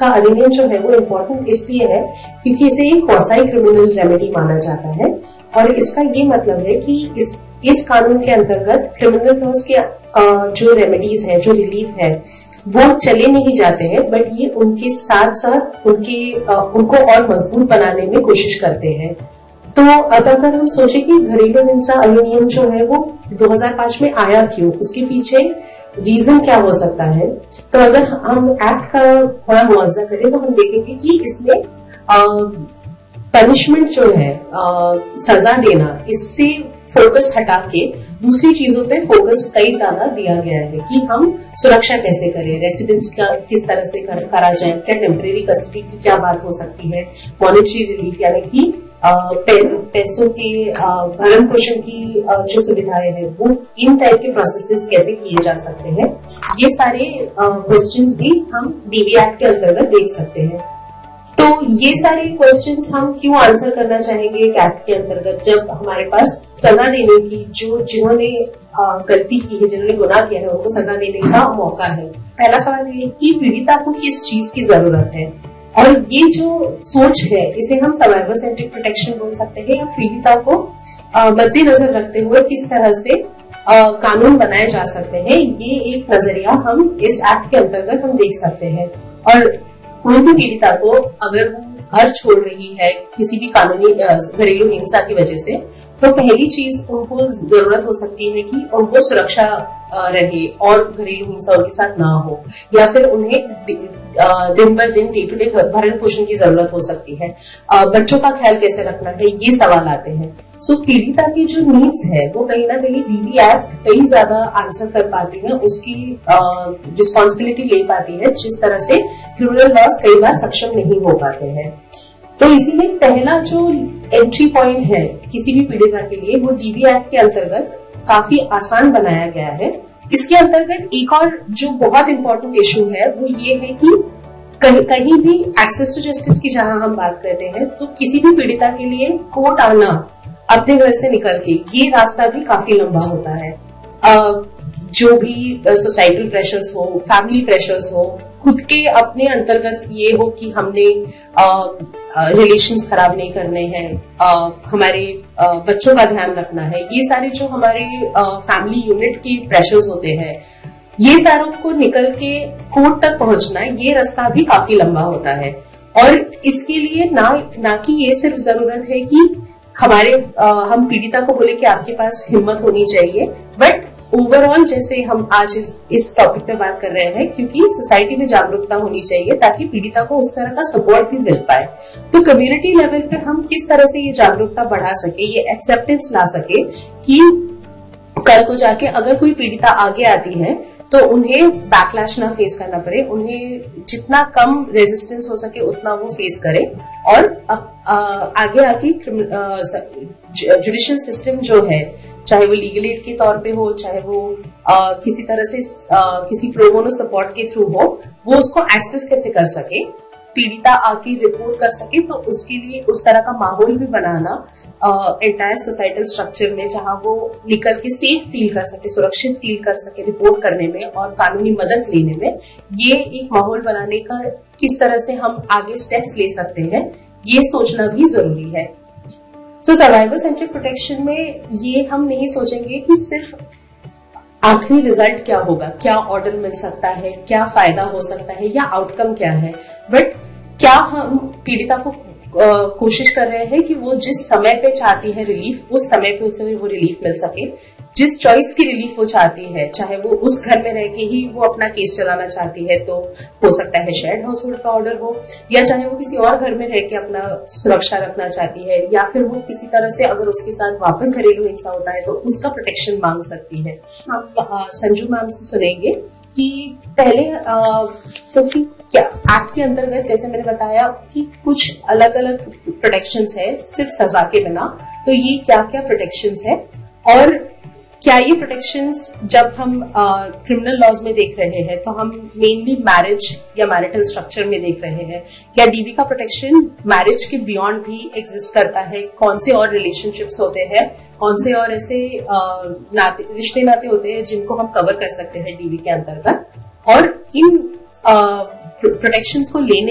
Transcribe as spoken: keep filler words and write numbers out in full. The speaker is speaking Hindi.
का अधिनियम जो है वो इम्पोर्टेंट इसलिए है क्योंकि इसे एक क्वासी क्रिमिनल रेमेडी माना जाता है और इसका ये मतलब है कि इस इस कानून के अंतर्गत क्रिमिनल लॉज के जो रेमेडीज है, जो रिलीफ है, वो चले नहीं जाते हैं, बट ये उनके साथ साथ उनके उनको और मजबूत बनाने में कोशिश करते हैं। तो अगर हम सोचे कि घरेलू हिंसा अधिनियम जो है वो दो हज़ार पाँच में आया क्यों, उसके पीछे रीजन क्या हो सकता है, तो अगर हम एक्ट का थोड़ा मुआवजा करें तो हम देखेंगे कि इसमें पनिशमेंट जो है, आ, सजा देना, इससे फोकस हटा के दूसरी चीजों पे फोकस कई ज्यादा दिया गया है कि हम सुरक्षा कैसे करें, रेसिडेंस का किस तरह से कर, करा जाए, क्या टेम्परेरी कस्टडी की क्या बात हो सकती है, मॉनेटरी रिलीफ यानी कि पैसों के भरण पोषण की आ, जो सुविधाएं हैं वो इन टाइप के प्रोसेसेस कैसे किए जा सकते हैं, ये सारे क्वेश्चंस भी हम डीवी एक्ट के अंतर्गत देख सकते हैं। तो ये सारे क्वेश्चंस हम क्यों आंसर करना चाहेंगे एक्ट के अंतर्गत, जब हमारे पास सजा देने की, जो जिन्होंने गलती की है, जिन्होंने गुनाह किया है, उनको सजा देने का मौका है। पहला सवाल ये कि पीड़िता को किस चीज की जरूरत है, और ये जो सोच है इसे हम सर्वाइवर सेंट्रिक प्रोटेक्शन बोल सकते हैं, या पीड़िता को मद्देनजर रखते हुए किस तरह से आ, कानून बनाए जा सकते हैं, ये एक नजरिया हम इस एक्ट के अंतर्गत हम देख सकते हैं। और कोई भी पीड़िता को अगर वो घर छोड़ रही है किसी भी कानूनी घरेलू हिंसा की वजह से, तो पहली चीज उनको जरूरत हो सकती है कि उनको सुरक्षा रहे और घरेलू हिंसा उनके साथ ना हो, या फिर उन्हें दिन बर दिन डे टू डे भरण पोषण की जरूरत हो सकती है। बच्चों का ख्याल कैसे रखना है, ये सवाल आते हैं। सो पीड़िता की जो नीड्स है वो कहीं ना कहीं डीवी एक्ट कई ज्यादा आंसर कर पाती है, उसकी रिस्पॉन्सिबिलिटी ले पाती है, जिस तरह से क्रिमिनल लॉज कई बार सक्षम नहीं हो पाते हैं। तो इसीलिए पहला जो एंट्री पॉइंट है किसी भी पीड़िता के लिए वो डीवी एक्ट के अंतर्गत काफी आसान बनाया गया है। इसके अंतर्गत एक और जो बहुत इंपॉर्टेंट इशू है वो ये है कि कहीं कहीं भी एक्सेस टू जस्टिस की जहां हम बात करते हैं, तो किसी भी पीड़िता के लिए कोर्ट आना अपने घर से निकल के, ये रास्ता भी काफी लंबा होता है। आ, जो भी सोसाइटल प्रेशर्स हो, फैमिली प्रेशर्स हो, खुद के अपने अंतर्गत ये हो कि हमने रिलेशंस खराब नहीं करने हैं, हमारे आ, बच्चों का ध्यान रखना है, ये सारे जो हमारे फैमिली यूनिट की प्रेशर्स होते हैं, ये सारों को निकल के कोर्ट तक पहुंचना, ये रास्ता भी काफी लंबा होता है। और इसके लिए ना ना कि ये सिर्फ जरूरत है कि हमारे आ, हम पीड़िता को बोले कि आपके पास हिम्मत होनी चाहिए, बट ओवरऑल जैसे हम आज इस, इस टॉपिक पे बात कर रहे हैं, क्योंकि सोसाइटी में जागरूकता होनी चाहिए ताकि पीड़िता को उस तरह का सपोर्ट भी मिल पाए। तो कम्युनिटी लेवल पे हम किस तरह से ये जागरूकता बढ़ा सके, ये एक्सेप्टेंस ला सके कि कल को जाके अगर कोई पीड़िता आगे आती है तो उन्हें बैकलैश ना फेस करना पड़े, उन्हें जितना कम रेजिस्टेंस हो सके उतना वो फेस करे, और आ, आगे आके जुडिशियल सिस्टम जो है, चाहे वो लीगल एड के तौर पे हो, चाहे वो आ, किसी तरह से आ, किसी प्रो बोनो सपोर्ट के थ्रू हो, वो उसको एक्सेस कैसे कर सके, पीड़िता आके रिपोर्ट कर सके, तो उसके लिए उस तरह का माहौल भी बनाना एंटायर सोसाइटल स्ट्रक्चर में, जहां वो निकल के सेफ फील कर सके, सुरक्षित फील कर सके रिपोर्ट करने में और कानूनी मदद लेने में, ये एक माहौल बनाने का किस तरह से हम आगे स्टेप्स ले सकते हैं, ये सोचना भी जरूरी है। सो सर्वाइवर सेंट्रिक प्रोटेक्शन में ये हम नहीं सोचेंगे कि सिर्फ आखिरी रिजल्ट क्या होगा, क्या ऑर्डर मिल सकता है, क्या फायदा हो सकता है, या आउटकम क्या है, बट क्या हम पीड़िता को कोशिश कर रहे हैं कि वो जिस समय पे चाहती है रिलीफ, उस समय पे उसे वो रिलीफ मिल सके, जिस चॉइस की रिलीफ वो चाहती है, चाहे वो उस घर में रह के ही वो अपना केस चलाना चाहती है तो हो सकता है शेयर्ड हाउस होल्ड का ऑर्डर हो, या चाहे वो किसी और घर में रह के अपना सुरक्षा रखना चाहती है, या फिर वो किसी तरह से अगर उसके साथ वापस घरेलू हिंसा होता है तो उसका प्रोटेक्शन मांग सकती है। हम संजू मैम से सुनेंगे कि पहले क्योंकि तो क्या एक्ट के अंतर्गत, जैसे मैंने बताया कि कुछ अलग अलग प्रोटेक्शंस है सिर्फ सजा के बिना, तो ये क्या क्या प्रोटेक्शंस है, और क्या ये प्रोटेक्शंस जब हम क्रिमिनल लॉज में देख रहे हैं तो हम मेनली मैरिज या मैरिटल स्ट्रक्चर में देख रहे हैं, क्या डीवी का प्रोटेक्शन मैरिज के बियॉन्ड भी एग्जिस्ट करता है, कौन से और रिलेशनशिप्स होते हैं, कौन से और ऐसे नाते रिश्ते नाते होते हैं जिनको हम कवर कर सकते हैं डीवी के अंतर्गत, और इन प्रोटेक्शंस को लेने